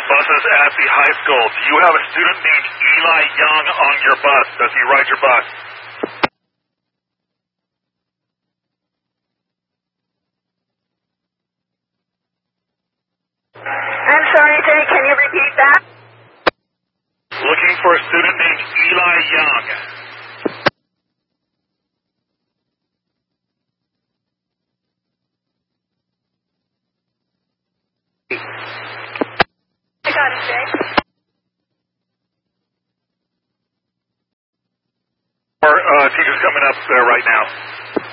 buses at the high school. Do you have a student named Eli Young on your bus? Does he ride your bus? I'm sorry, Jay, can you repeat that? Looking for a student named Eli Young. I got it, Jay. Teacher's coming up right now.